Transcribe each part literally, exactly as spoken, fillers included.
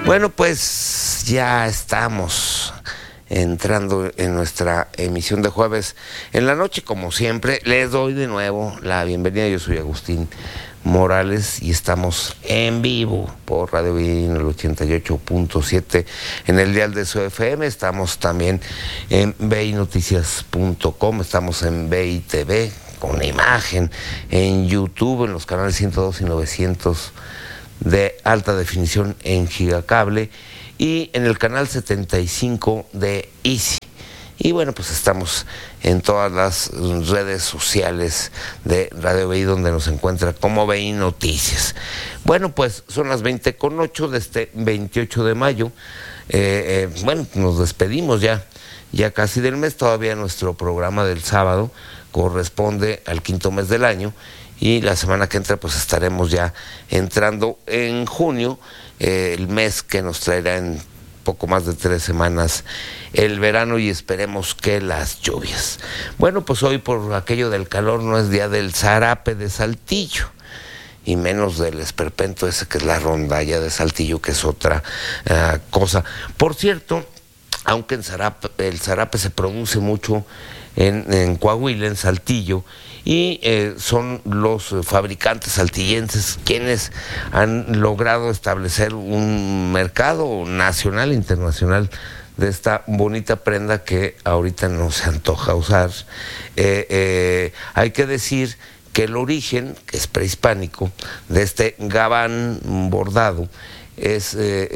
Bueno, pues ya estamos entrando en nuestra emisión de jueves en la noche, como siempre. Les doy de nuevo la bienvenida. Yo soy Agustín Morales y estamos en vivo por Radio Vino, el ochenta y ocho punto siete en el dial de su F M. Estamos también en v i noticias punto com, estamos en V I T V con imagen, en YouTube, en los canales ciento dos y novecientos de alta definición en Gigacable y en el canal setenta y cinco de Easy. Y bueno, pues estamos en todas las redes sociales de Radio V I, donde nos encuentra como V I Noticias. Bueno, pues son las veinte con ocho de este veintiocho de mayo. Eh, eh, bueno, nos despedimos ya, ya casi del mes. Todavía nuestro programa del sábado corresponde al quinto mes del año. Y la semana que entra pues estaremos ya entrando en junio, eh, el mes que nos traerá en poco más de tres semanas el verano y esperemos que las lluvias. Bueno, pues hoy por aquello del calor no es día del zarape de Saltillo y menos del esperpento ese que es la rondalla de Saltillo, que es otra uh, cosa. Por cierto, aunque en zarape, el zarape se produce mucho en, en Coahuila, en Saltillo, y eh, son los fabricantes saltillenses quienes han logrado establecer un mercado nacional e internacional de esta bonita prenda que ahorita no se antoja usar. Eh, eh, hay que decir que el origen, que es prehispánico, de este gabán bordado es eh,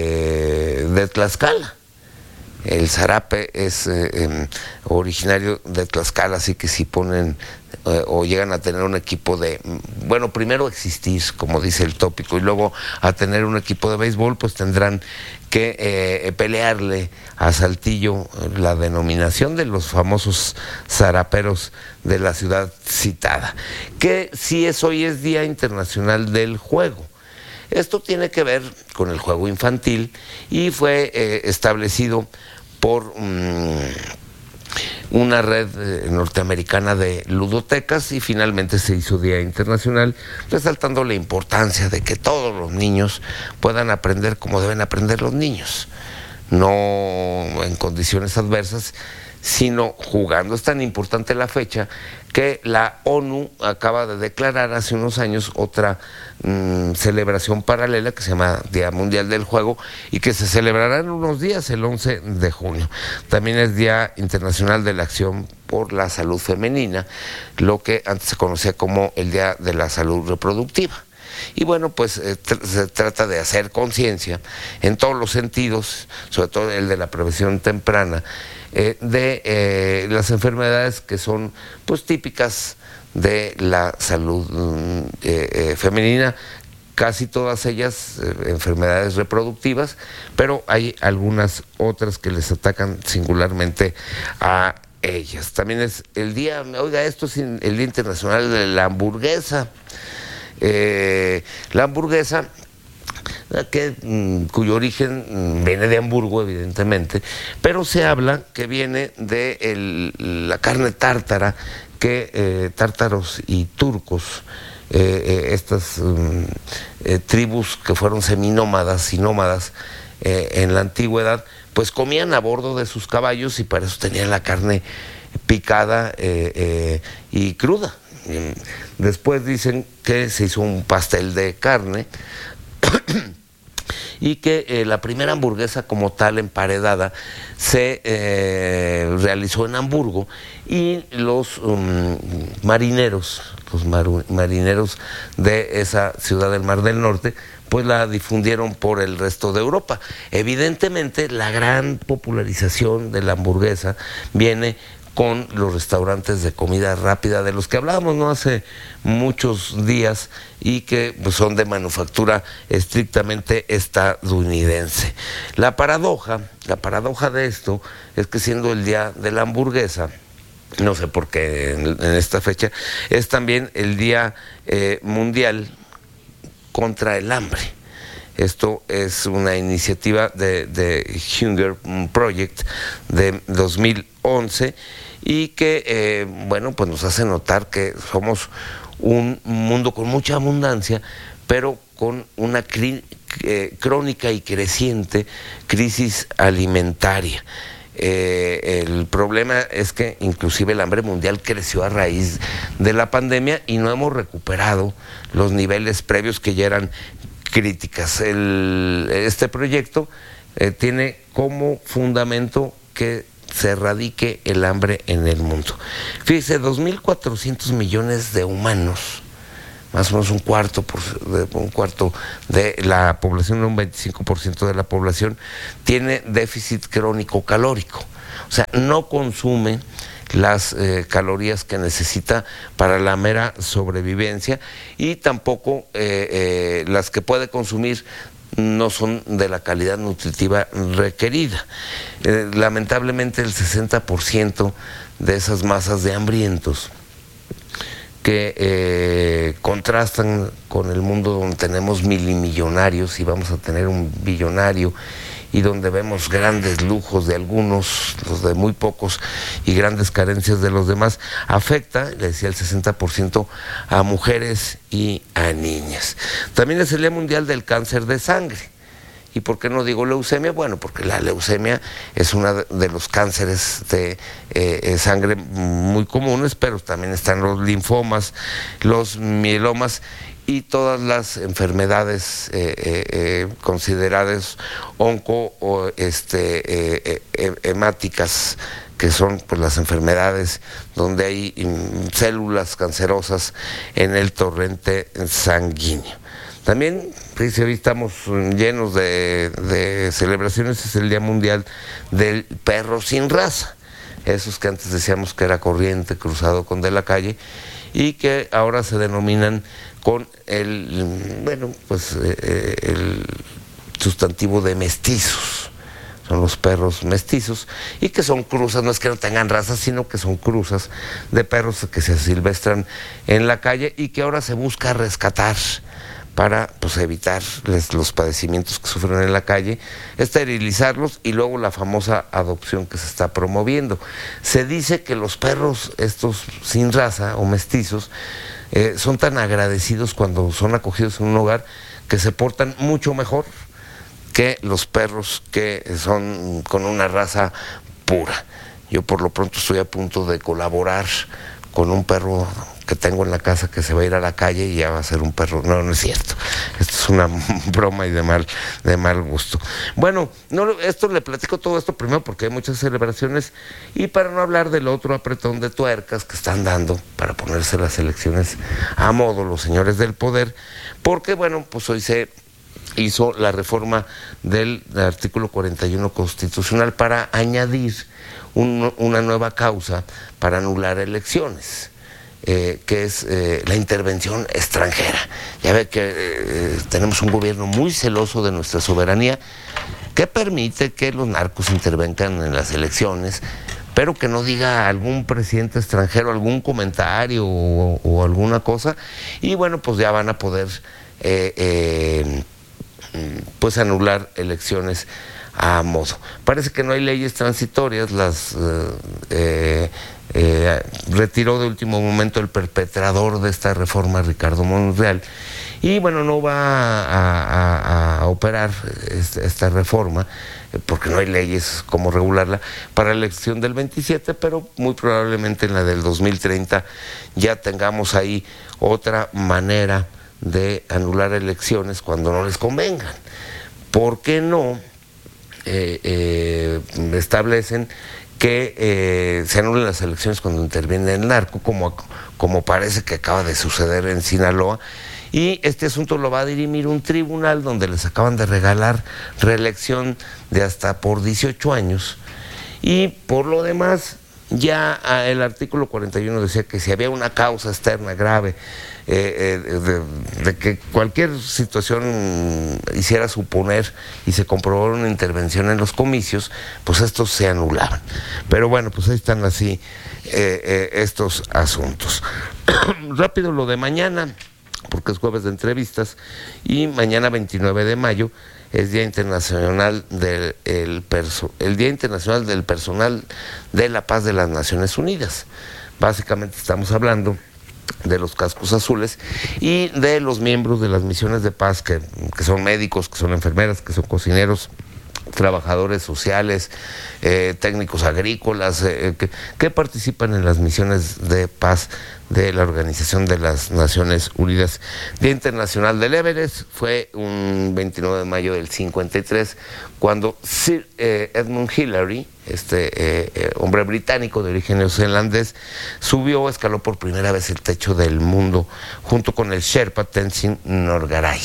eh, de Tlaxcala. El zarape es eh, eh, originario de Tlaxcala, así que si ponen eh, o llegan a tener un equipo de, bueno, primero existir, como dice el tópico, y luego a tener un equipo de béisbol, pues tendrán que eh, pelearle a Saltillo la denominación de los famosos zaraperos de la ciudad citada, que sí es hoy es Día Internacional del Juego. Esto tiene que ver con el juego infantil y fue eh, establecido por um, una red eh, norteamericana de ludotecas y finalmente se hizo Día Internacional, resaltando la importancia de que todos los niños puedan aprender como deben aprender los niños, no en condiciones adversas, sino jugando. Es tan importante la fecha que la ONU acaba de declarar hace unos años otra mmm, celebración paralela que se llama Día Mundial del Juego y que se celebrará en unos días, el once de junio. También es Día Internacional de la Acción por la Salud Femenina, lo que antes se conocía como el Día de la Salud Reproductiva. Y bueno, pues eh, tr se trata de hacer conciencia en todos los sentidos, sobre todo el de la prevención temprana, eh, de eh, las enfermedades que son pues típicas de la salud eh, eh, femenina, casi todas ellas eh, enfermedades reproductivas, pero hay algunas otras que les atacan singularmente a ellas. También es el día, oiga, esto es el Día Internacional de la Hamburguesa. Eh, la hamburguesa, que, cuyo origen viene de Hamburgo, evidentemente, pero se habla que viene de el, la carne tártara, que eh, tártaros y turcos, eh, eh, estas um, eh, tribus que fueron seminómadas y nómadas eh, en la antigüedad, pues comían a bordo de sus caballos y para eso tenían la carne picada eh, eh, y cruda. Después dicen que se hizo un pastel de carne y que eh, la primera hamburguesa como tal emparedada se eh, realizó en Hamburgo y los um, marineros, los mar marineros de esa ciudad del Mar del Norte, pues la difundieron por el resto de Europa. Evidentemente la gran popularización de la hamburguesa viene con los restaurantes de comida rápida de los que hablábamos no hace muchos días y que pues, son de manufactura estrictamente estadounidense. La paradoja, la paradoja de esto es que siendo el día de la hamburguesa, no sé por qué en, en esta fecha, es también el día eh, mundial contra el hambre. Esto es una iniciativa de, de Hunger Project de dos mil once y que, eh, bueno, pues nos hace notar que somos un mundo con mucha abundancia, pero con una cri eh, crónica y creciente crisis alimentaria. Eh, el problema es que inclusive el hambre mundial creció a raíz de la pandemia y no hemos recuperado los niveles previos que ya eran críticas. El, este proyecto eh, tiene como fundamento que se erradique el hambre en el mundo. Fíjese, dos mil cuatrocientos millones de humanos, más o menos un cuarto, por, de, un cuarto de la población, un veinticinco por ciento de la población, tiene déficit crónico calórico. O sea, no consume las eh, calorías que necesita para la mera sobrevivencia y tampoco eh, eh, las que puede consumir no son de la calidad nutritiva requerida. Eh, lamentablemente el sesenta por ciento de esas masas de hambrientos que eh, contrastan con el mundo donde tenemos milimillonarios y vamos a tener un billonario y donde vemos grandes lujos de algunos, los de muy pocos y grandes carencias de los demás, afecta, le decía, el sesenta por ciento a mujeres y a niñas. También es el Día Mundial del Cáncer de Sangre. ¿Y por qué no digo leucemia? Bueno, porque la leucemia es uno de los cánceres de eh, sangre muy comunes, pero también están los linfomas, los mielomas y todas las enfermedades eh, eh, eh, consideradas onco o este, eh, eh, hemáticas, que son pues las enfermedades donde hay um, células cancerosas en el torrente sanguíneo. También, pues, hoy estamos llenos de, de celebraciones, es el Día Mundial del Perro Sin Raza. Esos que antes decíamos que era corriente, cruzado con de la calle, y que ahora se denominan con el, bueno, pues eh, el sustantivo de mestizos. Son los perros mestizos y que son cruzas, no es que no tengan razas, sino que son cruzas de perros que se silvestran en la calle y que ahora se busca rescatar para pues evitar les, los padecimientos que sufren en la calle, esterilizarlos y luego la famosa adopción que se está promoviendo. Se dice que los perros estos sin raza o mestizos eh, son tan agradecidos cuando son acogidos en un hogar que se portan mucho mejor que los perros que son con una raza pura. Yo por lo pronto estoy a punto de colaborar con un perro que tengo en la casa que se va a ir a la calle y ya va a ser un perro. No, no es cierto. Esto es una broma y de mal, de mal gusto. Bueno, no, esto le platico todo esto primero porque hay muchas celebraciones y para no hablar del otro apretón de tuercas que están dando para ponerse las elecciones a modo los señores del poder, porque bueno, pues hoy se hizo la reforma del artículo cuarenta y uno constitucional para añadir un, una nueva causa para anular elecciones. Eh, que es eh, la intervención extranjera. Ya ve que eh, tenemos un gobierno muy celoso de nuestra soberanía que permite que los narcos intervengan en las elecciones, pero que no diga algún presidente extranjero algún comentario o, o alguna cosa, y bueno, pues ya van a poder eh, eh, pues anular elecciones a modo. Parece que no hay leyes transitorias, las eh, eh, eh, retiró de último momento el perpetrador de esta reforma, Ricardo Monreal, y bueno, no va a, a, a operar esta, esta reforma porque no hay leyes como regularla para la elección del veintisiete, pero muy probablemente en la del dos mil treinta ya tengamos ahí otra manera de anular elecciones cuando no les convengan. ¿Por qué no eh, eh, establecen que eh, se anulen las elecciones cuando interviene el narco, como, como parece que acaba de suceder en Sinaloa? Y este asunto lo va a dirimir un tribunal donde les acaban de regalar reelección de hasta por dieciocho años. Y por lo demás, ya el artículo cuarenta y uno decía que si había una causa externa grave, eh, eh, de, de que cualquier situación hiciera suponer y se comprobara una intervención en los comicios, pues estos se anulaban. Pero bueno, pues ahí están así eh, eh, estos asuntos. Rápido lo de mañana, porque es jueves de entrevistas, y mañana veintinueve de mayo es Día Internacional del el perso, el Día Internacional del Personal de la Paz de las Naciones Unidas. Básicamente estamos hablando de los cascos azules y de los miembros de las misiones de paz que, que son médicos, que son enfermeras, que son cocineros, trabajadores sociales, eh, técnicos agrícolas, eh, que, que participan en las misiones de paz de la Organización de las Naciones Unidas. Día Internacional del Everest fue un veintinueve de mayo del cincuenta y tres, cuando Sir eh, Edmund Hillary, este eh, eh, hombre británico de origen neozelandés, subió, escaló por primera vez el techo del mundo junto con el Sherpa Tenzin Norgay.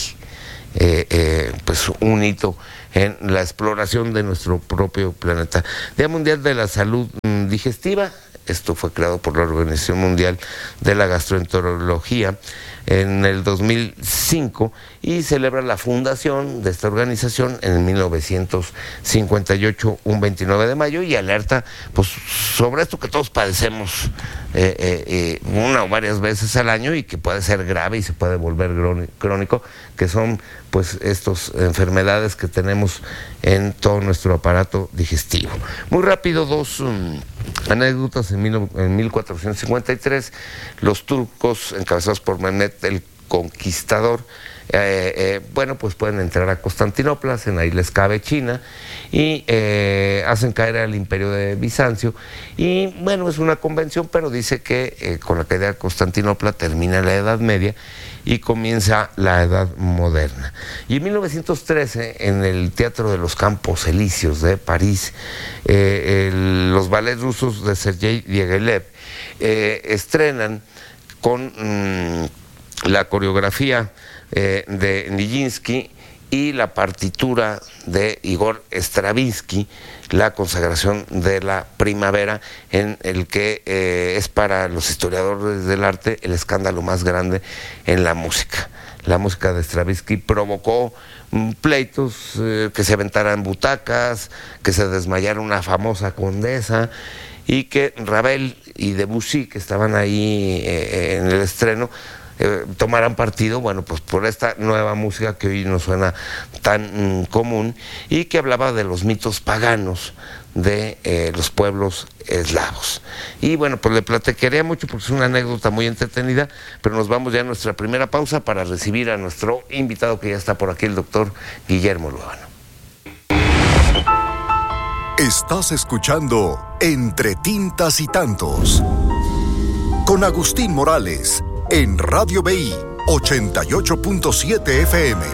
Eh, eh, pues un hito en la exploración de nuestro propio planeta. Día Mundial de la Salud Digestiva. Esto fue creado por la Organización Mundial de la Gastroenterología en el dos mil cinco y celebra la fundación de esta organización en mil novecientos cincuenta y ocho, un veintinueve de mayo, y alerta pues sobre esto que todos padecemos eh, eh, eh, una o varias veces al año y que puede ser grave y se puede volver crónico, que son pues estas enfermedades que tenemos en todo nuestro aparato digestivo. Muy rápido, dos um, anécdotas. En, mil, en mil cuatrocientos cincuenta y tres, los turcos, encabezados por Mehmet el Conquistador, eh, eh, bueno, pues pueden entrar a Constantinopla, en ahí les cabe China, y eh, hacen caer al imperio de Bizancio, y bueno, es una convención, pero dice que eh, con la caída de Constantinopla termina la Edad Media y comienza la Edad Moderna. Y en mil novecientos trece, en el Teatro de los Campos Elíseos de París, eh, el, los ballets rusos de Sergei Diaghilev eh, estrenan con mmm, la coreografía eh, de Nijinsky y la partitura de Igor Stravinsky, la consagración de la primavera, en el que eh, es para los historiadores del arte el escándalo más grande en la música. La música de Stravinsky provocó mm, pleitos, eh, que se aventaran butacas, que se desmayara una famosa condesa, y que Ravel y Debussy, que estaban ahí eh, en el estreno, Eh, tomarán partido, bueno, pues por esta nueva música que hoy nos suena tan mm, común, y que hablaba de los mitos paganos de eh, los pueblos eslavos. Y bueno, pues le platicaría mucho porque es una anécdota muy entretenida, pero nos vamos ya a nuestra primera pausa para recibir a nuestro invitado que ya está por aquí, el doctor Guillermo Luevano. Estás escuchando Entre Tintas y Tantos con Agustín Morales en Radio B I ochenta y ocho punto siete F M.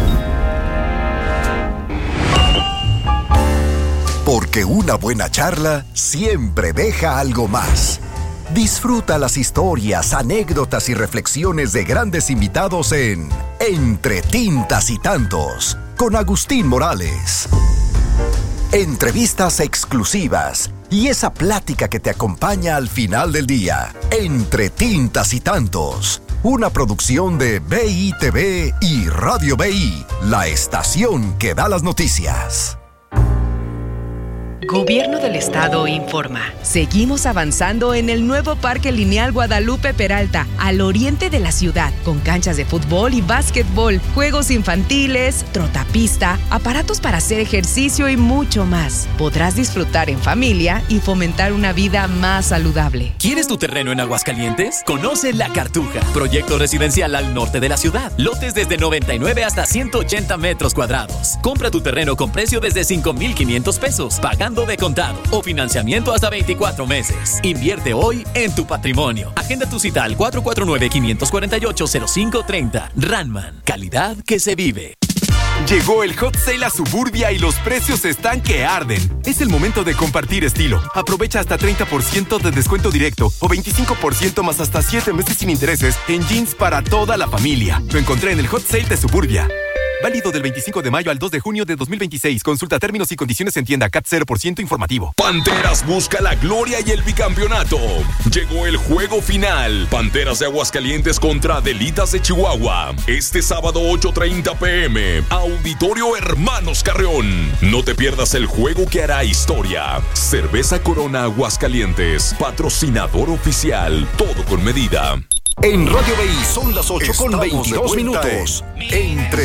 Porque una buena charla siempre deja algo más. Disfruta las historias, anécdotas y reflexiones de grandes invitados en Entre Tintas y Tantos con Agustín Morales. Entrevistas exclusivas y esa plática que te acompaña al final del día. Entre Tintas y Tantos, una producción de B I T V y Radio B I, la estación que da las noticias. Gobierno del Estado informa. Seguimos avanzando en el nuevo Parque Lineal Guadalupe Peralta, al oriente de la ciudad, con canchas de fútbol y básquetbol, juegos infantiles, trotapista, aparatos para hacer ejercicio y mucho más. Podrás disfrutar en familia y fomentar una vida más saludable. ¿Quieres tu terreno en Aguascalientes? Conoce La Cartuja, proyecto residencial al norte de la ciudad. Lotes desde noventa y nueve hasta ciento ochenta metros cuadrados. Compra tu terreno con precio desde cinco mil quinientos pesos, pagando de contado o financiamiento hasta veinticuatro meses. Invierte hoy en tu patrimonio. Agenda tu cita al cuatro cuatro nueve, cinco cuatro ocho, cero cinco tres cero. Ranman, calidad que se vive. Llegó el Hot Sale a Suburbia y los precios están que arden. Es el momento de compartir estilo. Aprovecha hasta treinta por ciento de descuento directo o veinticinco por ciento más hasta siete meses sin intereses en jeans para toda la familia. Lo encontré en el Hot Sale de Suburbia. Válido del veinticinco de mayo al dos de junio de dos mil veintiséis. Consulta términos y condiciones en tienda. C A T cero por ciento informativo. Panteras busca la gloria y el bicampeonato. Llegó el juego final. Panteras de Aguascalientes contra Adelitas de Chihuahua. Este sábado ocho treinta pm. Auditorio Hermanos Carreón. No te pierdas el juego que hará historia. Cerveza Corona Aguascalientes. Patrocinador oficial. Todo con medida. En Radio B I son las ocho con veintidós minutos. Entre